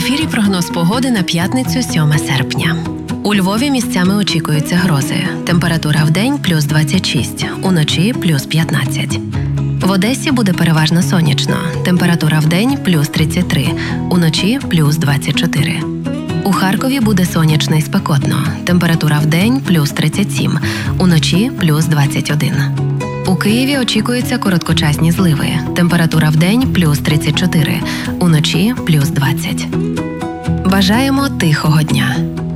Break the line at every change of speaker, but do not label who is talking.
ефірі прогноз погоди на п'ятницю 7 серпня. У Львові місцями очікуються грози. Температура вдень – плюс 26, уночі – плюс 15. В Одесі буде переважно сонячно. Температура вдень – плюс 33, уночі – плюс 24. У Харкові буде сонячно і спекотно. Температура вдень – плюс 37, уночі – плюс 21. У Києві очікуються короткочасні зливи. Температура вдень – плюс 34, уночі – плюс 20. Бажаємо тихого дня!